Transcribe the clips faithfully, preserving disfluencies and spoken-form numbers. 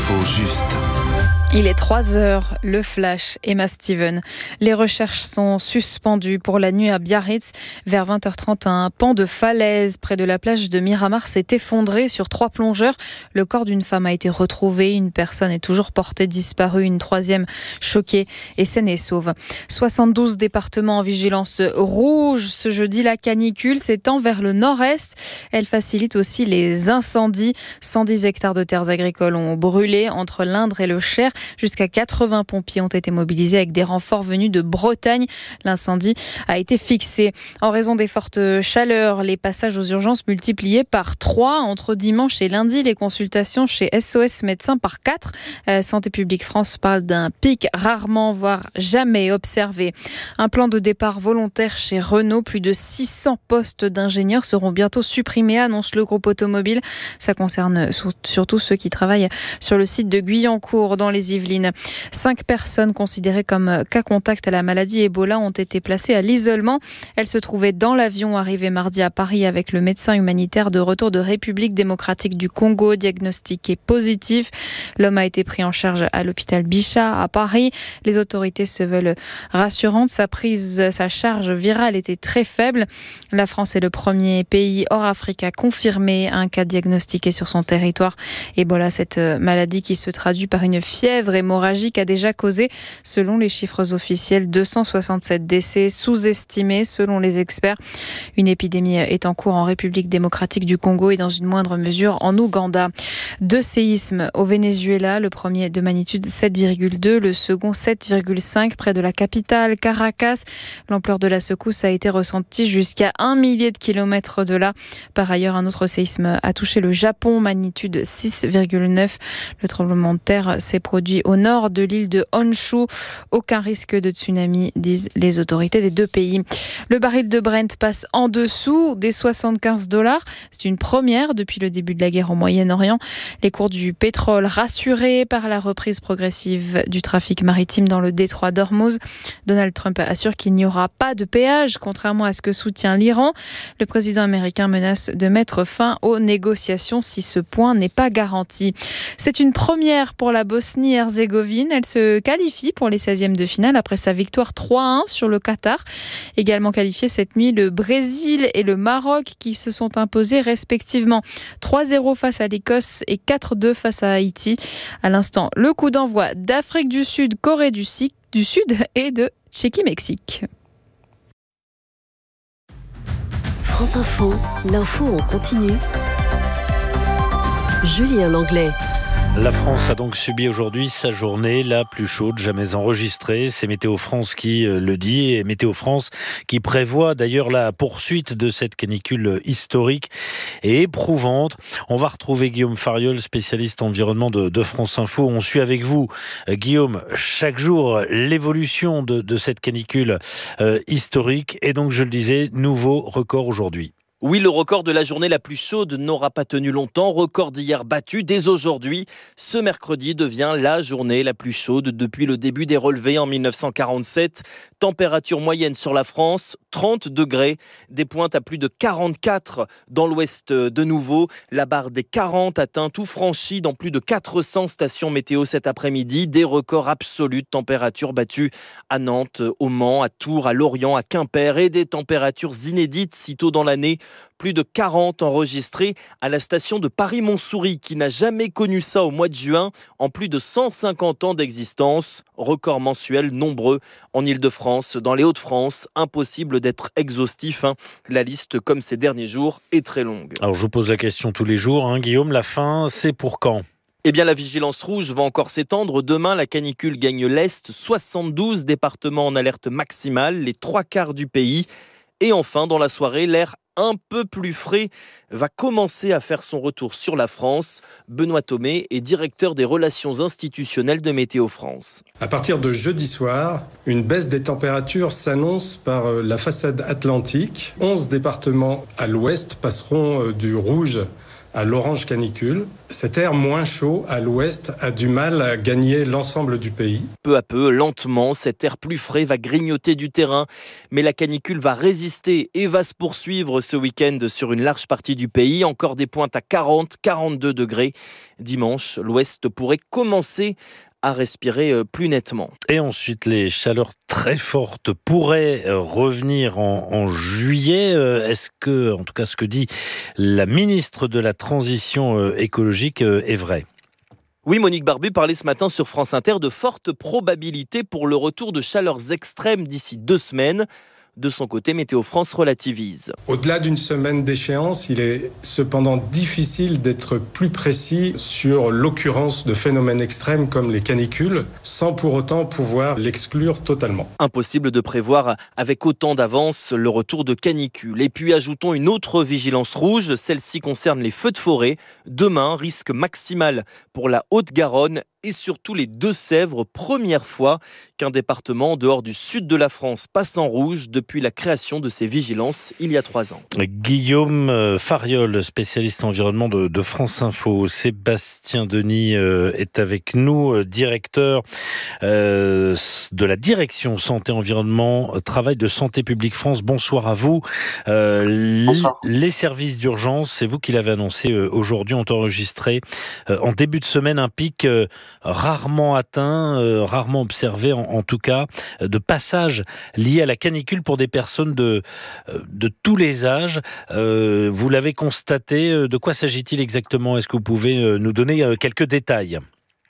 L'info juste. Il est trois heures, le flash, Emma Steven. Les recherches sont suspendues pour la nuit à Biarritz. Vers vingt heures trente, un pan de falaise près de la plage de Miramar s'est effondré sur trois plongeurs. Le corps d'une femme a été retrouvé. Une personne est toujours portée disparue. Une troisième choquée et saine et sauve. soixante-douze départements en vigilance rouge. Ce jeudi, la canicule s'étend vers le nord-est. Elle facilite aussi les incendies. cent dix hectares de terres agricoles ont brûlé entre l'Indre et le Cher. Jusqu'à quatre-vingts pompiers ont été mobilisés avec des renforts venus de Bretagne. L'incendie a été fixé. En raison des fortes chaleurs, les passages aux urgences multipliés par trois. Entre dimanche et lundi, les consultations chez S O S Médecins par quatre. Euh, Santé publique France parle d'un pic rarement, voire jamais observé. Un plan de départ volontaire chez Renault. Plus de six cents postes d'ingénieurs seront bientôt supprimés, annonce le groupe automobile. Ça concerne surtout ceux qui travaillent sur le site de Guyancourt dans les Yvelines. Cinq personnes considérées comme cas contact à la maladie Ebola ont été placées à l'isolement. Elles se trouvaient dans l'avion arrivé mardi à Paris avec le médecin humanitaire de retour de République démocratique du Congo, diagnostiqué positif. L'homme a été pris en charge à l'hôpital Bichat à Paris. Les autorités se veulent rassurantes. Sa prise, sa charge virale était très faible. La France est le premier pays hors Afrique à confirmer un cas diagnostiqué sur son territoire. Ebola, cette maladie qui se traduit par une fièvre hémorragique, a déjà causé, selon les chiffres officiels, deux cent soixante-sept décès, sous-estimés selon les experts. Une épidémie est en cours en République démocratique du Congo et dans une moindre mesure en Ouganda. Deux séismes au Venezuela, le premier de magnitude sept virgule deux, le second sept virgule cinq près de la capitale, Caracas. L'ampleur de la secousse a été ressentie jusqu'à un millier de kilomètres de là. Par ailleurs, un autre séisme a touché le Japon, magnitude six virgule neuf. Le tremblement de terre s'est produit au nord de l'île de Honshu. Aucun risque de tsunami, disent les autorités des deux pays. Le baril de Brent passe en dessous des soixante-quinze dollars. C'est une première depuis le début de la guerre au Moyen-Orient. Les cours du pétrole rassurés par la reprise progressive du trafic maritime dans le détroit d'Ormuz. Donald Trump assure qu'il n'y aura pas de péage, contrairement à ce que soutient l'Iran. Le président américain menace de mettre fin aux négociations si ce point n'est pas garanti. C'est une première pour la Bosnie-Herzégovine. Elle se qualifie pour les seizièmes de finale après sa victoire trois à un sur le Qatar. Également qualifiés cette nuit le Brésil et le Maroc qui se sont imposés respectivement trois zéro face à l'Écosse et quatre deux face à Haïti. À l'instant, le coup d'envoi d'Afrique du Sud, Corée du Sud et de Tchéquie-Mexique. France Info, l'info en continu. Julien Langlais. La France a donc subi aujourd'hui sa journée la plus chaude jamais enregistrée. C'est Météo France qui le dit et Météo France qui prévoit d'ailleurs la poursuite de cette canicule historique et éprouvante. On va retrouver Guillaume Fariol, spécialiste environnement de, de France Info. On suit avec vous, Guillaume, chaque jour l'évolution de, de cette canicule euh, historique. Et donc, je le disais, nouveau record aujourd'hui. Oui, le record de la journée la plus chaude n'aura pas tenu longtemps. Record d'hier battu. Dès aujourd'hui, ce mercredi devient la journée la plus chaude depuis le début des relevés en mille neuf cent quarante-sept. Température moyenne sur la France, trente degrés. Des pointes à plus de quarante-quatre dans l'ouest de nouveau. La barre des quarante atteint tout franchi dans plus de quatre cents stations météo cet après-midi. Des records absolus de température battus à Nantes, au Mans, à Tours, à Lorient, à Quimper. Et des températures inédites si tôt dans l'année. Plus de quarante enregistrés à la station de Paris-Montsouris qui n'a jamais connu ça au mois de juin en plus de cent cinquante ans d'existence. Records mensuels nombreux en Ile-de-France, dans les Hauts-de-France. Impossible d'être exhaustif. Hein. La liste, comme ces derniers jours, est très longue. Alors je vous pose la question tous les jours, hein, Guillaume, la fin, c'est pour quand ? Eh bien, la vigilance rouge va encore s'étendre. Demain, la canicule gagne l'Est. soixante-douze départements en alerte maximale, les trois quarts du pays. Et enfin, dans la soirée, l'air un peu plus frais va commencer à faire son retour sur la France. Benoît Thomé est directeur des relations institutionnelles de Météo France. À partir de jeudi soir, une baisse des températures s'annonce par la façade atlantique. onze départements à l'ouest passeront du rouge à l'orange canicule. Cet air moins chaud à l'ouest a du mal à gagner l'ensemble du pays. Peu à peu, lentement, cet air plus frais va grignoter du terrain. Mais la canicule va résister et va se poursuivre ce week-end sur une large partie du pays. Encore des pointes à quarante, quarante-deux degrés. Dimanche, l'ouest pourrait commencer à respirer plus nettement. Et ensuite, les chaleurs très fortes pourraient revenir en, en juillet. Est-ce que, en tout cas, ce que dit la ministre de la Transition écologique est vrai ? Oui, Monique Barbu parlait ce matin sur France Inter de fortes probabilités pour le retour de chaleurs extrêmes d'ici deux semaines. De son côté, Météo France relativise. Au-delà d'une semaine d'échéance, il est cependant difficile d'être plus précis sur l'occurrence de phénomènes extrêmes comme les canicules, sans pour autant pouvoir l'exclure totalement. Impossible de prévoir avec autant d'avance le retour de canicules. Et puis ajoutons une autre vigilance rouge, celle-ci concerne les feux de forêt. Demain, risque maximal pour la Haute-Garonne et surtout les Deux-Sèvres, première fois qu'un département en dehors du sud de la France passe en rouge depuis la création de ces vigilances il y a trois ans. Guillaume Fariol, spécialiste environnement de, de France Info. Sébastien Denis est avec nous, directeur euh, de la direction Santé Environnement, Travail de Santé Publique France. Bonsoir à vous. Euh, Bonsoir. Les services d'urgence, c'est vous qui l'avez annoncé aujourd'hui, ont enregistré en début de semaine un pic rarement atteint, euh, rarement observé en, en tout cas, de passage lié à la canicule pour des personnes de, de tous les âges. Euh, vous l'avez constaté, de quoi s'agit-il exactement ? Est-ce que vous pouvez nous donner quelques détails ?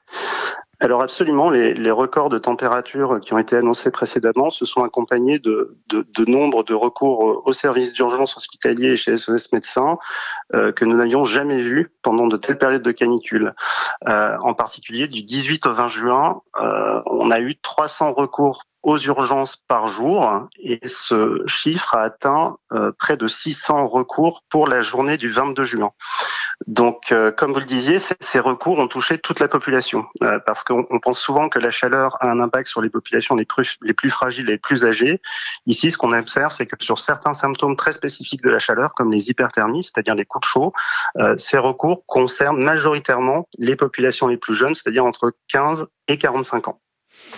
Alors absolument, les, les records de température qui ont été annoncés précédemment se sont accompagnés de, de, de nombre de recours aux services d'urgence hospitaliers et chez S O S Médecins euh, que nous n'avions jamais vus pendant de telles périodes de canicule. Euh, en particulier, du dix-huit au vingt juin, euh, on a eu trois cents recours aux urgences par jour et ce chiffre a atteint euh, près de six cents recours pour la journée du vingt-deux juin. Donc, euh, comme vous le disiez, c- ces recours ont touché toute la population euh, parce qu'on on pense souvent que la chaleur a un impact sur les populations les plus, les plus fragiles et les plus âgées. Ici, ce qu'on observe, c'est que sur certains symptômes très spécifiques de la chaleur, comme les hyperthermies, c'est-à-dire les coups de chaud, euh, ces recours concernent majoritairement les populations les plus jeunes, c'est-à-dire entre quinze et quarante-cinq ans.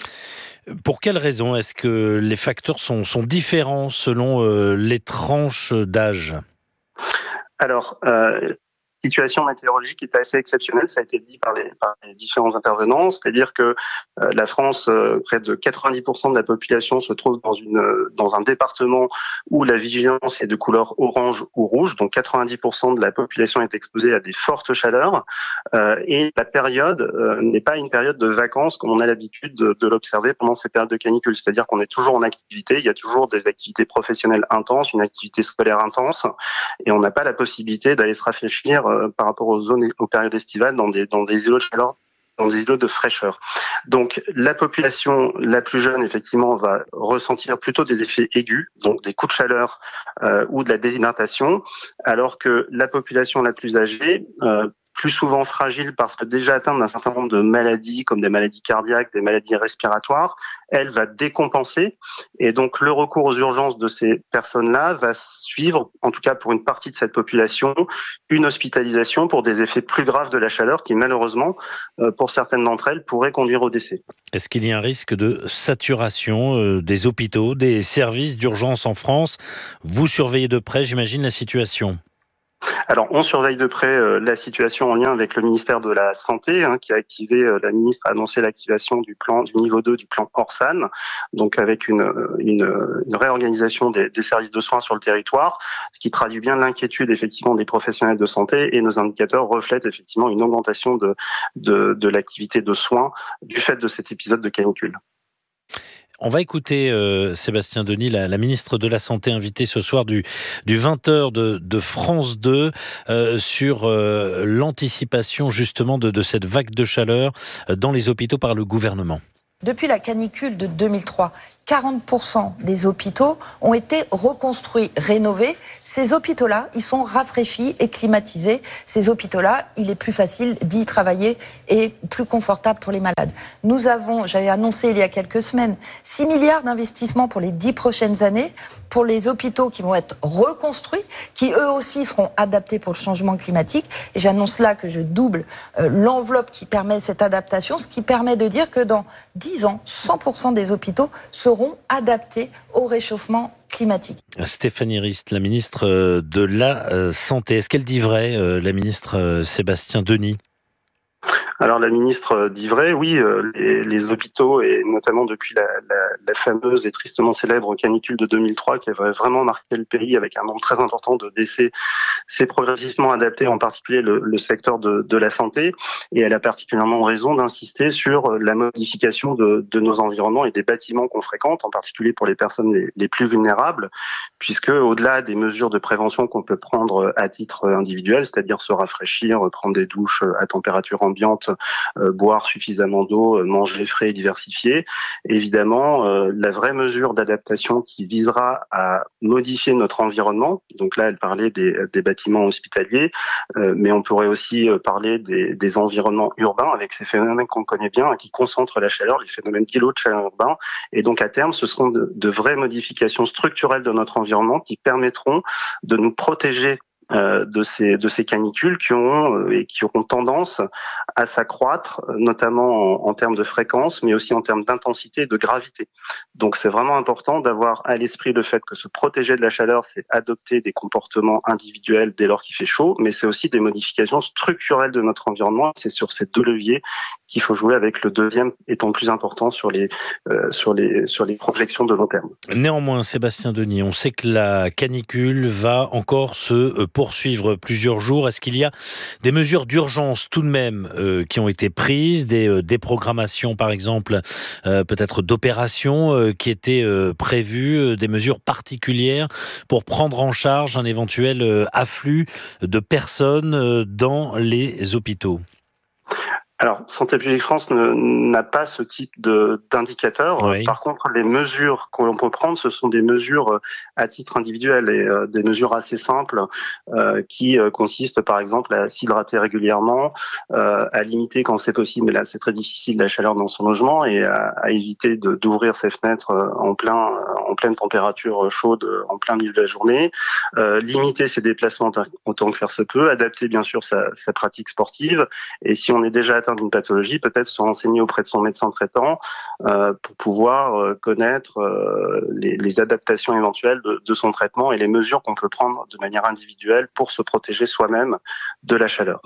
Pour quelles raisons est-ce que les facteurs sont, sont différents selon euh, les tranches d'âge ? Alors, euh, la situation météorologique est assez exceptionnelle, ça a été dit par les, par les différents intervenants, c'est-à-dire que euh, la France, euh, près de quatre-vingt-dix pour cent de la population se trouve dans, une, dans un département où la vigilance est de couleur orange ou rouge, donc quatre-vingt-dix pour cent de la population est exposée à des fortes chaleurs, euh, et la période euh, n'est pas une période de vacances comme on a l'habitude de, de l'observer pendant ces périodes de canicule, c'est-à-dire qu'on est toujours en activité, il y a toujours des activités professionnelles intenses, une activité scolaire intense, et on n'a pas la possibilité d'aller se rafraîchir par rapport aux zones, aux périodes estivales dans des, dans des îlots de chaleur, dans des îlots de fraîcheur. Donc, la population la plus jeune, effectivement, va ressentir plutôt des effets aigus, donc des coups de chaleur euh, ou de la déshydratation, alors que la population la plus âgée, euh, plus souvent fragile parce que déjà atteinte d'un certain nombre de maladies, comme des maladies cardiaques, des maladies respiratoires, elle va décompenser. Et donc, le recours aux urgences de ces personnes-là va suivre, en tout cas pour une partie de cette population, une hospitalisation pour des effets plus graves de la chaleur qui, malheureusement, pour certaines d'entre elles, pourraient conduire au décès. Est-ce qu'il y a un risque de saturation des hôpitaux, des services d'urgence en France ? Vous surveillez de près, j'imagine, la situation ? Alors, on surveille de près euh, la situation en lien avec le ministère de la Santé, hein, qui a activé, euh, la ministre a annoncé l'activation du plan du niveau deux du plan Orsan, donc avec une, une, une réorganisation des, des services de soins sur le territoire, ce qui traduit bien l'inquiétude effectivement des professionnels de santé, et nos indicateurs reflètent effectivement une augmentation de, de, de l'activité de soins du fait de cet épisode de canicule. On va écouter euh, Sébastien Denis, la, la ministre de la Santé, invitée ce soir du, du vingt heures de, de France deux, euh, sur euh, l'anticipation justement de, de cette vague de chaleur dans les hôpitaux par le gouvernement. Depuis la canicule de deux mille trois, quarante pour cent des hôpitaux ont été reconstruits, rénovés. Ces hôpitaux-là, ils sont rafraîchis et climatisés. Ces hôpitaux-là, il est plus facile d'y travailler et plus confortable pour les malades. Nous avons, j'avais annoncé il y a quelques semaines, six milliards d'investissements pour les dix prochaines années pour les hôpitaux qui vont être reconstruits, qui eux aussi seront adaptés pour le changement climatique. Et j'annonce là que je double euh, l'enveloppe qui permet cette adaptation, ce qui permet de dire que dans dix ans, cent pour cent des hôpitaux seront adaptés au réchauffement climatique. Stéphanie Rist, la ministre de la Santé. Est-ce qu'elle dit vrai, la ministre Sébastien Denis ? Alors la ministre dit vrai, oui, les, les hôpitaux, et notamment depuis la, la, la fameuse et tristement célèbre canicule de deux mille trois qui avait vraiment marqué le pays avec un nombre très important de décès, s'est progressivement adapté, en particulier le, le secteur de, de la santé, et elle a particulièrement raison d'insister sur la modification de, de nos environnements et des bâtiments qu'on fréquente, en particulier pour les personnes les, les plus vulnérables, puisque au-delà des mesures de prévention qu'on peut prendre à titre individuel, c'est-à-dire se rafraîchir, prendre des douches à température ambiante, Euh, boire suffisamment d'eau, euh, manger frais et diversifié. Évidemment, euh, la vraie mesure d'adaptation qui visera à modifier notre environnement, donc là elle parlait des, des bâtiments hospitaliers, euh, mais on pourrait aussi parler des, des environnements urbains avec ces phénomènes qu'on connaît bien, qui concentrent la chaleur, les phénomènes d'îlots de chaleur urbain. Et donc à terme, ce seront de, de vraies modifications structurelles de notre environnement qui permettront de nous protéger Euh, de ces de ces canicules qui ont euh, et qui auront tendance à s'accroître, notamment en, en termes de fréquence, mais aussi en termes d'intensité et de gravité. Donc c'est vraiment important d'avoir à l'esprit le fait que se protéger de la chaleur, c'est adopter des comportements individuels dès lors qu'il fait chaud, mais c'est aussi des modifications structurelles de notre environnement. C'est sur ces deux leviers qu'il faut jouer, avec le deuxième étant plus important sur les euh, sur les sur les projections de long terme. Néanmoins, Sébastien Denis, on sait que la canicule va encore se poursuivre plusieurs jours. Est-ce qu'il y a des mesures d'urgence tout de même euh, qui ont été prises, des euh, déprogrammations par exemple, euh, peut-être d'opérations euh, qui étaient euh, prévues, euh, des mesures particulières pour prendre en charge un éventuel euh, afflux de personnes euh, dans les hôpitaux ? Alors, Santé publique France ne, n'a pas ce type de, d'indicateur. Oui. Par contre, les mesures que l'on peut prendre, ce sont des mesures à titre individuel et euh, des mesures assez simples euh, qui euh, consistent, par exemple, à s'hydrater régulièrement, euh, à limiter quand c'est possible, mais là c'est très difficile, la chaleur dans son logement, et à, à éviter de, d'ouvrir ses fenêtres en plein, en pleine température chaude, en plein milieu de la journée, euh, limiter ses déplacements autant que faire se peut, adapter bien sûr sa, sa pratique sportive, et si on est déjà atteint d'une pathologie, peut-être se renseigner auprès de son médecin traitant euh, pour pouvoir euh, connaître euh, les, les adaptations éventuelles de, de son traitement et les mesures qu'on peut prendre de manière individuelle pour se protéger soi-même de la chaleur.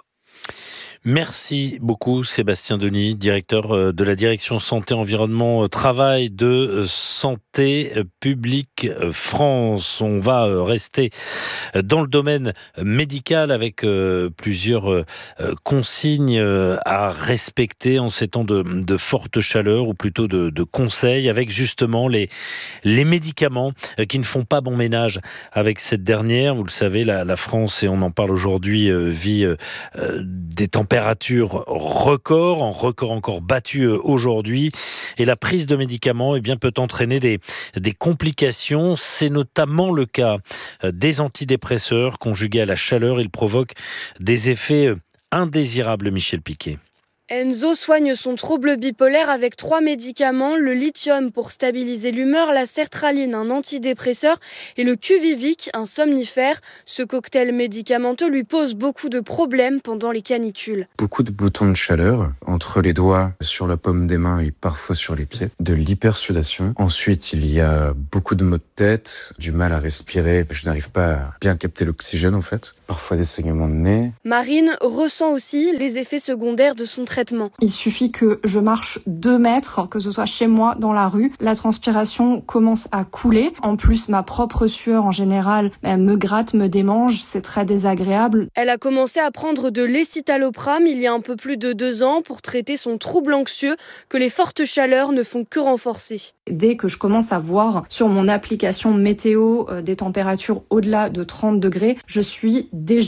Merci beaucoup Sébastien Denis, directeur de la direction Santé, Environnement, Travail de Santé publique France. On va rester dans le domaine médical avec plusieurs consignes à respecter en ces temps de, de forte chaleur, ou plutôt de, de conseils, avec justement les, les médicaments qui ne font pas bon ménage avec cette dernière. Vous le savez, la, la France, et on en parle aujourd'hui, vit des températures température record, en record encore battu aujourd'hui, et la prise de médicaments eh bien, peut entraîner des, des complications. C'est notamment le cas des antidépresseurs conjugués à la chaleur. Ils provoquent des effets indésirables, Michel Piquet. Enzo soigne son trouble bipolaire avec trois médicaments, le lithium pour stabiliser l'humeur, la sertraline, un antidépresseur, et le Quviviq, un somnifère. Ce cocktail médicamenteux lui pose beaucoup de problèmes pendant les canicules. Beaucoup de boutons de chaleur entre les doigts, sur la paume des mains et parfois sur les pieds, de l'hypersudation. Ensuite, il y a beaucoup de maux de tête, du mal à respirer, je n'arrive pas à bien capter l'oxygène en fait, parfois des saignements de nez. Marine ressent aussi les effets secondaires de son traitement. Il suffit que je marche deux mètres, que ce soit chez moi, dans la rue, la transpiration commence à couler. En plus, ma propre sueur en général elle me gratte, me démange, c'est très désagréable. Elle a commencé à prendre de l'escitalopram il y a un peu plus de deux ans pour traiter son trouble anxieux que les fortes chaleurs ne font que renforcer. Dès que je commence à voir sur mon application météo euh, des températures au-delà de trente degrés, je suis déjà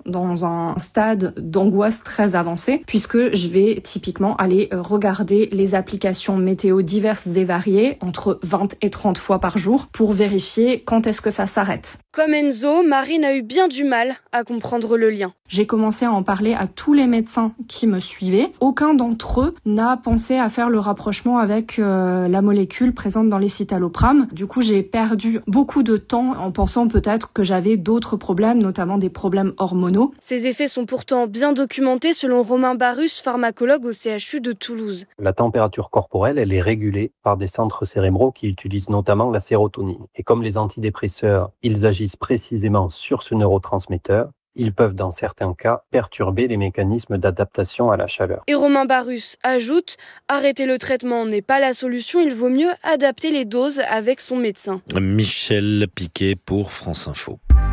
dans un stade d'angoisse très avancé, puisque je vais typiquement aller regarder les applications météo diverses et variées entre vingt et trente fois par jour pour vérifier quand est-ce que ça s'arrête. Comme Enzo, Marine a eu bien du mal à comprendre le lien. J'ai commencé à en parler à tous les médecins qui me suivaient. Aucun d'entre eux n'a pensé à faire le rapprochement avec euh, la molécule présente dans les citalopram. Du coup, j'ai perdu beaucoup de temps en pensant peut-être que j'avais d'autres problèmes, notamment des problèmes hormonaux. Ces effets sont pourtant bien documentés selon Romain Barus, pharmacologue au C H U de Toulouse. La température corporelle, elle est régulée par des centres cérébraux qui utilisent notamment la sérotonine. Et comme les antidépresseurs, ils agissent précisément sur ce neurotransmetteur, ils peuvent dans certains cas perturber les mécanismes d'adaptation à la chaleur. Et Romain Barus ajoute, arrêter le traitement n'est pas la solution, il vaut mieux adapter les doses avec son médecin. Michel Piquet pour France Info.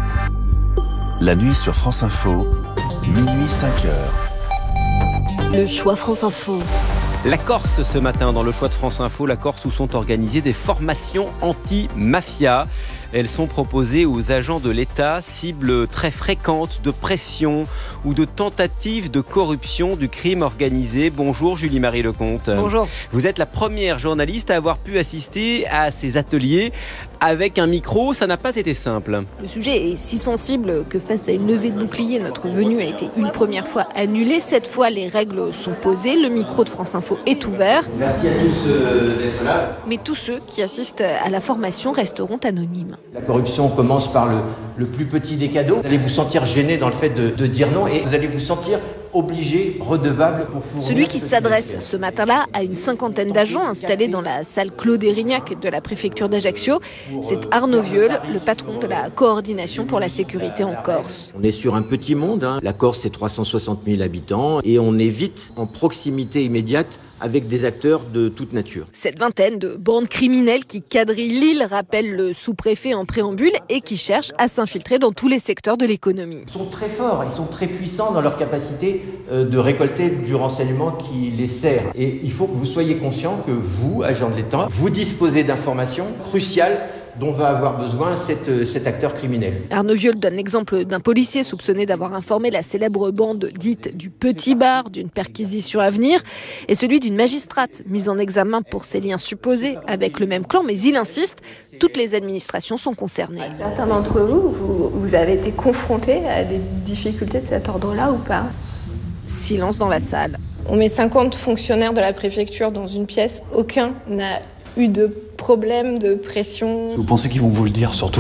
La nuit sur France Info, minuit cinq heures. Le choix France Info. La Corse ce matin, dans le choix de France Info, la Corse où sont organisées des formations anti-mafia. Elles sont proposées aux agents de l'État, cibles très fréquentes de pression ou de tentatives de corruption du crime organisé. Bonjour Julie-Marie Lecomte. Bonjour. Vous êtes la première journaliste à avoir pu assister à ces ateliers avec un micro. Ça n'a pas été simple. Le sujet est si sensible que face à une levée de bouclier, notre venue a été une première fois annulée. Cette fois, les règles sont posées. Le micro de France Info est ouvert. Merci à tous euh, d'être là. Mais tous ceux qui assistent à la formation resteront anonymes. La corruption commence par le, le plus petit des cadeaux. Vous allez vous sentir gêné dans le fait de, de dire non et vous allez vous sentir obligé, redevable pour fournir. Celui qui s'adresse ce matin-là à une cinquantaine d'agents installés dans la salle Claude Érignac de la préfecture d'Ajaccio, c'est Arnaud Vieux, le patron de la coordination pour la sécurité en Corse. On est sur un petit monde, hein. La Corse c'est trois cent soixante mille habitants et on est vite en proximité immédiate avec des acteurs de toute nature. Cette vingtaine de bandes criminelles qui quadrillent l'île rappellent le sous-préfet en préambule et qui cherchent à s'infiltrer dans tous les secteurs de l'économie. Ils sont très forts, ils sont très puissants dans leur capacité de récolter du renseignement qui les sert. Et il faut que vous soyez conscient que vous, agents de l'État, vous disposez d'informations cruciales dont va avoir besoin cet, cet acteur criminel. Arnaud Vieux donne l'exemple d'un policier soupçonné d'avoir informé la célèbre bande dite du Petit Bar d'une perquisition à venir et celui d'une magistrate mise en examen pour ses liens supposés avec le même clan, mais il insiste, toutes les administrations sont concernées. Certains d'entre vous, vous, vous avez été confrontés à des difficultés de cet ordre-là ou pas ? Silence dans la salle. On met cinquante fonctionnaires de la préfecture dans une pièce, aucun n'a eu de problème, de pression. Vous pensez qu'ils vont vous le dire surtout?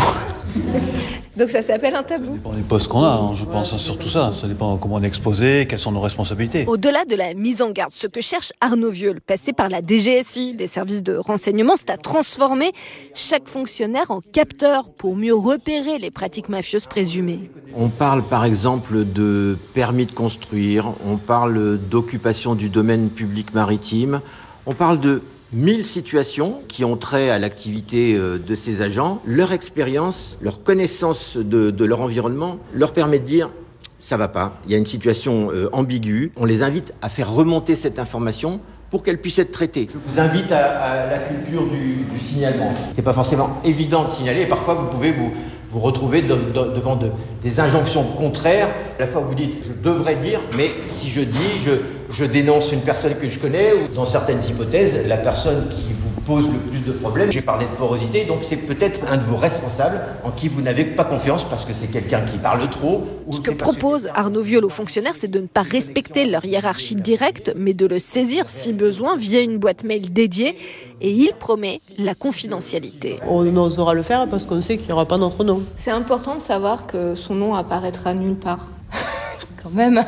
Donc ça s'appelle un tabou. Pour les postes qu'on a, hein, je pense surtout ça. Ça dépend comment on est exposé, quelles sont nos responsabilités. Au-delà de la mise en garde, ce que cherche Arnaud Vieux, passé par la D G S I, les services de renseignement, c'est à transformer chaque fonctionnaire en capteur pour mieux repérer les pratiques mafieuses présumées. On parle par exemple de permis de construire, on parle d'occupation du domaine public maritime, on parle de mille situations qui ont trait à l'activité de ces agents. Leur expérience, leur connaissance de, de leur environnement leur permet de dire « ça va pas, il y a une situation euh, ambiguë ». On les invite à faire remonter cette information pour qu'elle puisse être traitée. Je vous invite à, à la culture du, du signalement. C'est pas forcément évident de signaler et parfois vous pouvez vous, vous retrouver de, de, devant de, des injonctions contraires. À la fois vous dites « je devrais dire », mais si je dis je, « je dénonce une personne que je connais » ou dans certaines hypothèses, la personne qui vous pose le plus de problèmes. J'ai parlé de porosité, donc c'est peut-être un de vos responsables en qui vous n'avez pas confiance parce que c'est quelqu'un qui parle trop. Ou Ce que propose Arnaud Vieux aux fonctionnaires, c'est de ne pas respecter leur hiérarchie directe, mais de le saisir si besoin via une boîte mail dédiée. Et il promet la confidentialité. On osera le faire parce qu'on sait qu'il n'y aura pas notre nom. C'est important de savoir que son nom apparaîtra nulle part. Quand même.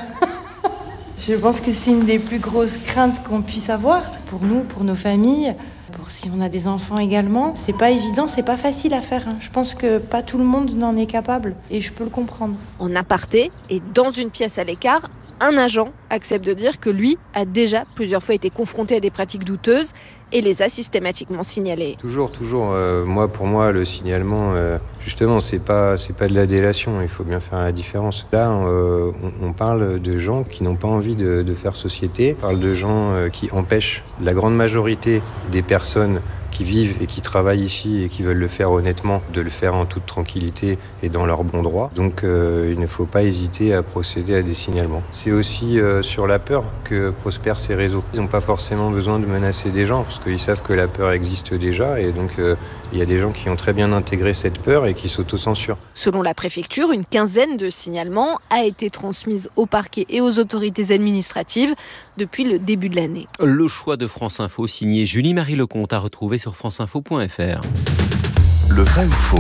Je pense que c'est une des plus grosses craintes qu'on puisse avoir pour nous, pour nos familles. Pour si on a des enfants également, c'est pas évident, c'est pas facile à faire. Je pense que pas tout le monde n'en est capable et je peux le comprendre. En aparté et dans une pièce à l'écart, un agent accepte de dire que lui a déjà plusieurs fois été confronté à des pratiques douteuses et les a systématiquement signalées. Toujours, toujours. Euh, moi, pour moi, le signalement, euh, justement, c'est pas, c'est pas de la délation. Il faut bien faire la différence. Là, euh, on, on parle de gens qui n'ont pas envie de, de faire société. On parle de gens euh, qui empêchent la grande majorité des personnes qui vivent et qui travaillent ici et qui veulent le faire honnêtement, de le faire en toute tranquillité et dans leurs bons droits. Donc euh, il ne faut pas hésiter à procéder à des signalements. C'est aussi euh, sur la peur que prospèrent ces réseaux. Ils n'ont pas forcément besoin de menacer des gens parce qu'ils savent que la peur existe déjà et donc euh, il y a des gens qui ont très bien intégré cette peur et qui s'autocensurent. Selon la préfecture, une quinzaine de signalements a été transmise au parquet et aux autorités administratives depuis le début de l'année. Le choix de France Info, signé Julie-Marie Lecomte, à retrouver sur franceinfo point f r. Le vrai ou faux ?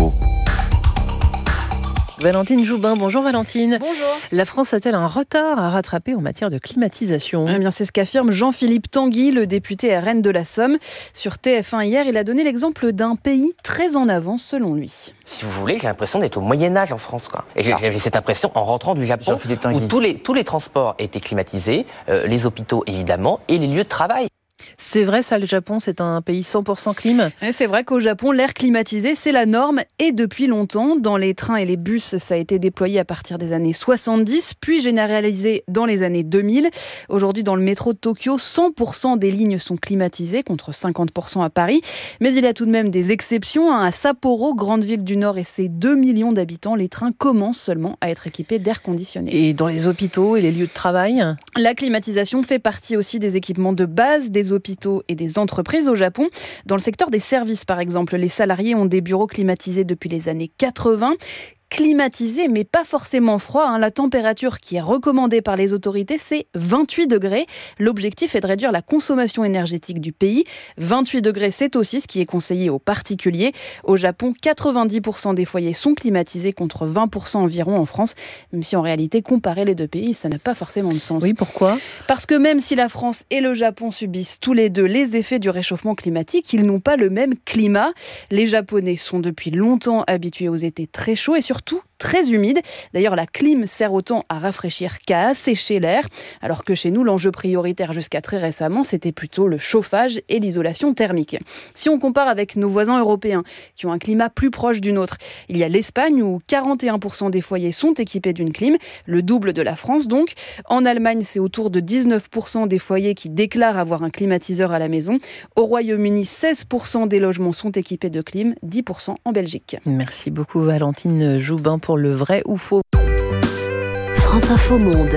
Valentine Joubin, bonjour Valentine. Bonjour. La France a-t-elle un retard à rattraper en matière de climatisation ? Eh bien, c'est ce qu'affirme Jean-Philippe Tanguy, le député R N de la Somme. Sur T F un hier, il a donné l'exemple d'un pays très en avance selon lui. Si vous voulez, j'ai l'impression d'être au Moyen-Âge en France, quoi. Et j'ai, j'ai cette impression en rentrant du Japon, où tous les, tous les transports étaient climatisés, euh, les hôpitaux évidemment, et les lieux de travail. C'est vrai ça, le Japon, c'est un pays cent pour cent clim ? C'est vrai qu'au Japon, l'air climatisé, c'est la norme et depuis longtemps. Dans les trains et les bus, ça a été déployé à partir des années soixante-dix, puis généralisé dans les années deux mille. Aujourd'hui, dans le métro de Tokyo, cent pour cent des lignes sont climatisées, contre cinquante pour cent à Paris. Mais il y a tout de même des exceptions. À Sapporo, grande ville du Nord et ses deux millions d'habitants, les trains commencent seulement à être équipés d'air conditionné. Et dans les hôpitaux et les lieux de travail ? La climatisation fait partie aussi des équipements de base des hôpitaux et des entreprises au Japon. Dans le secteur des services, par exemple, les salariés ont des bureaux climatisés depuis les années quatre-vingts. Climatisé, mais pas forcément froid. Hein. La température qui est recommandée par les autorités, c'est vingt-huit degrés. L'objectif est de réduire la consommation énergétique du pays. vingt-huit degrés, c'est aussi ce qui est conseillé aux particuliers. Au Japon, quatre-vingt-dix pour cent des foyers sont climatisés contre vingt pour cent environ en France. Même si en réalité, comparer les deux pays, ça n'a pas forcément de sens. Oui, pourquoi ? Parce que même si la France et le Japon subissent tous les deux les effets du réchauffement climatique, ils n'ont pas le même climat. Les Japonais sont depuis longtemps habitués aux étés très chauds et surtout Surtout très humide. D'ailleurs, la clim sert autant à rafraîchir qu'à assécher l'air, alors que chez nous, l'enjeu prioritaire jusqu'à très récemment, c'était plutôt le chauffage et l'isolation thermique. Si on compare avec nos voisins européens, qui ont un climat plus proche du nôtre, il y a l'Espagne où quarante et un pour cent des foyers sont équipés d'une clim, le double de la France donc. En Allemagne, c'est autour de dix-neuf pour cent des foyers qui déclarent avoir un climatiseur à la maison. Au Royaume-Uni, seize pour cent des logements sont équipés de clim, dix pour cent en Belgique. Merci beaucoup Valentine Joubin pour le vrai ou faux. France Info Monde.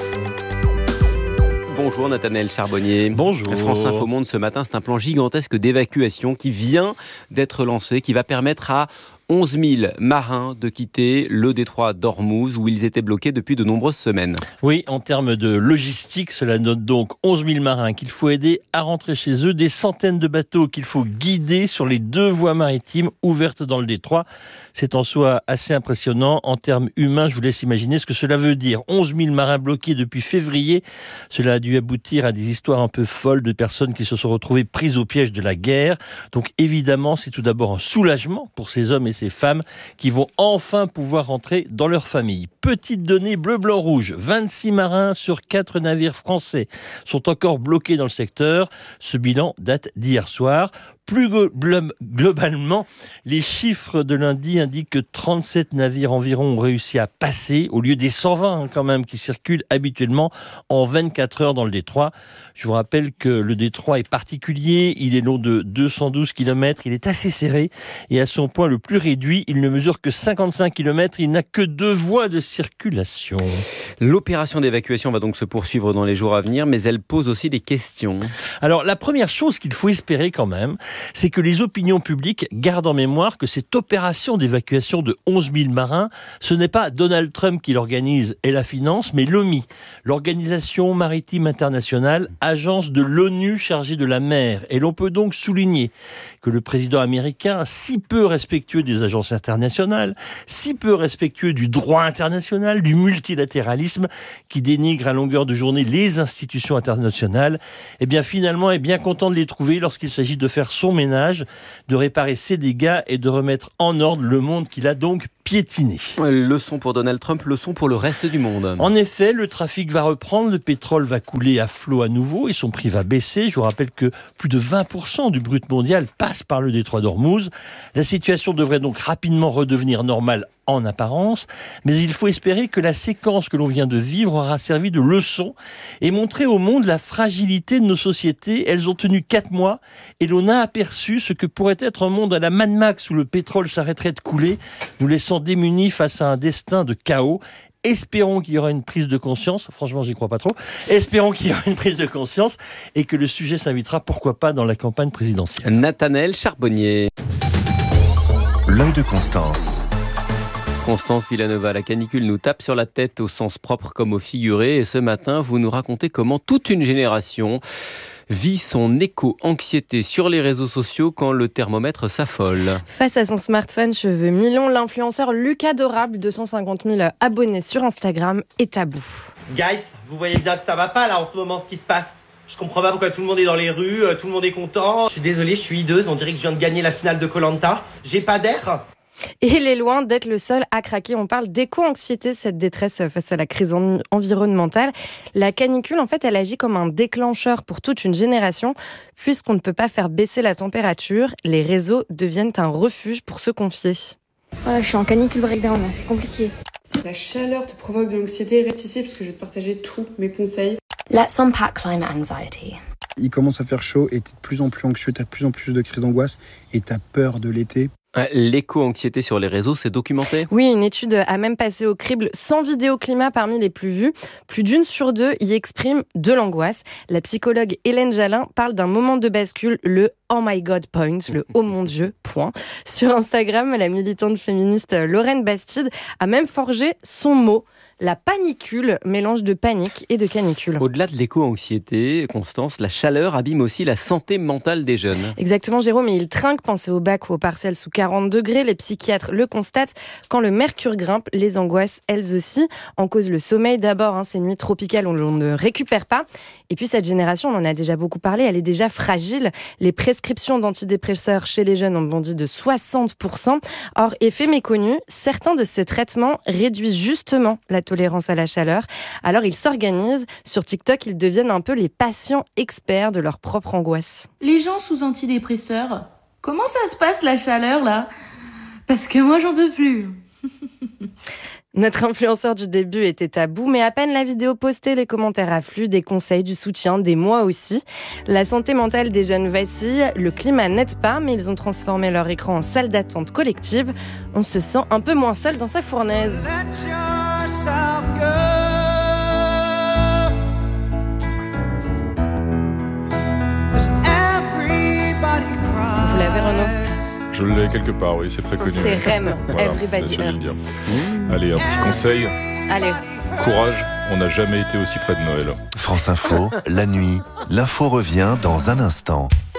Bonjour Nathanaël Charbonnier. Bonjour. France Info Monde ce matin, c'est un plan gigantesque d'évacuation qui vient d'être lancé, qui va permettre à onze mille marins de quitter le détroit d'Ormuz où ils étaient bloqués depuis de nombreuses semaines. Oui, en termes de logistique, cela note donc onze mille marins qu'il faut aider à rentrer chez eux, des centaines de bateaux qu'il faut guider sur les deux voies maritimes ouvertes dans le détroit. C'est en soi assez impressionnant. En termes humains, je vous laisse imaginer ce que cela veut dire. onze mille marins bloqués depuis février. Cela a dû aboutir à des histoires un peu folles de personnes qui se sont retrouvées prises au piège de la guerre. Donc évidemment, c'est tout d'abord un soulagement pour ces hommes et ces femmes qui vont enfin pouvoir rentrer dans leur famille. Petite donnée bleu, blanc, rouge. vingt-six marins sur quatre navires français sont encore bloqués dans le secteur. Ce bilan date d'hier soir. Plus globalement, les chiffres de lundi indiquent que trente-sept navires environ ont réussi à passer, au lieu des cent vingt quand même qui circulent habituellement en vingt-quatre heures dans le détroit. Je vous rappelle que le détroit est particulier, il est long de deux cent douze kilomètres, il est assez serré et à son point le plus réduit, il ne mesure que cinquante-cinq kilomètres, il n'a que deux voies de circulation. L'opération d'évacuation va donc se poursuivre dans les jours à venir, mais elle pose aussi des questions. Alors la première chose qu'il faut espérer quand même, c'est que les opinions publiques gardent en mémoire que cette opération d'évacuation de onze mille marins, ce n'est pas Donald Trump qui l'organise et la finance, mais l'O M I, l'Organisation Maritime Internationale, agence de l'ONU chargée de la mer. Et l'on peut donc souligner que le président américain, si peu respectueux des agences internationales, si peu respectueux du droit international, du multilatéralisme, qui dénigre à longueur de journée les institutions internationales, eh bien finalement est bien content de les trouver lorsqu'il s'agit de faire son ménage, de réparer ses dégâts et de remettre en ordre le monde qu'il a donc piétiné. Leçon pour Donald Trump, leçon pour le reste du monde. En effet, le trafic va reprendre, le pétrole va couler à flot à nouveau et son prix va baisser. Je vous rappelle que plus de vingt pour cent du brut mondial passe par le détroit d'Ormuz. La situation devrait donc rapidement redevenir normale en apparence, mais il faut espérer que la séquence que l'on vient de vivre aura servi de leçon et montré au monde la fragilité de nos sociétés. Elles ont tenu quatre mois et l'on a aperçu ce que pourrait être un monde à la Mad Max où le pétrole s'arrêterait de couler, nous laissant démunis face à un destin de chaos. Espérons qu'il y aura une prise de conscience, franchement j'y crois pas trop, espérons qu'il y aura une prise de conscience et que le sujet s'invitera, pourquoi pas, dans la campagne présidentielle. Nathanaël Charbonnier. L'œil de Constance. Constance Villanova, la canicule nous tape sur la tête au sens propre comme au figuré. Et ce matin, vous nous racontez comment toute une génération vit son éco-anxiété sur les réseaux sociaux quand le thermomètre s'affole. Face à son smartphone cheveux mi-longs, l'influenceur Lucas Adorable, deux cent cinquante mille abonnés sur Instagram, est à bout. Guys, vous voyez bien que ça va pas là en ce moment ce qui se passe. Je comprends pas pourquoi tout le monde est dans les rues, tout le monde est content. Je suis désolé, je suis hideuse, on dirait que je viens de gagner la finale de Koh-Lanta. J'ai pas d'air. Et il est loin d'être le seul à craquer. On parle d'éco-anxiété, cette détresse face à la crise en- environnementale. La canicule, en fait, elle agit comme un déclencheur pour toute une génération. Puisqu'on ne peut pas faire baisser la température, les réseaux deviennent un refuge pour se confier. Voilà, je suis en canicule breakdown, là, c'est compliqué. Si la chaleur te provoque de l'anxiété, reste ici parce que je vais te partager tous mes conseils. Let's unpack climate anxiety. Il commence à faire chaud et t'es de plus en plus anxieux, t'as de plus en plus de crises d'angoisse et t'as peur de l'été. L'éco-anxiété sur les réseaux, c'est documenté ? Oui, une étude a même passé au crible cent vidéos climat parmi les plus vues. Plus d'une sur deux y exprime de l'angoisse. La psychologue Hélène Jalin parle d'un moment de bascule, le « Oh my God point », le « Oh mon Dieu point ». Sur Instagram, la militante féministe Lorraine Bastide a même forgé son mot. La panicule, mélange de panique et de canicule. Au-delà de l'éco-anxiété, Constance, la chaleur abîme aussi la santé mentale des jeunes. Exactement, Jérôme, et il trinque, pensez au bac ou au partiel sous quarante degrés. Les psychiatres le constatent. Quand le mercure grimpe, les angoisses, elles aussi. En cause le sommeil d'abord, hein, ces nuits tropicales où l'on ne récupère pas. Et puis cette génération, on en a déjà beaucoup parlé, elle est déjà fragile. Les prescriptions d'antidépresseurs chez les jeunes ont bondi de soixante pour cent. Or, effet méconnu, certains de ces traitements réduisent justement la tolérance à la chaleur. Alors ils s'organisent. Sur TikTok, ils deviennent un peu les patients experts de leur propre angoisse. Les gens sous antidépresseurs, comment ça se passe la chaleur là ? Parce que moi j'en peux plus. Notre influenceur du début était à bout, mais à peine la vidéo postée, les commentaires affluent, des conseils, du soutien, des mois aussi. La santé mentale des jeunes vacille, le climat n'aide pas, mais ils ont transformé leur écran en salle d'attente collective. On se sent un peu moins seul dans sa fournaise. Vous l'avez, Renaud ? Je l'ai quelque part, oui, c'est très connu. C'est R E M, voilà, Everybody j'allais le dire. Hurts. Allez, un petit conseil. Allez. Courage, on n'a jamais été aussi près de Noël. France Info, la nuit, l'info revient dans un instant.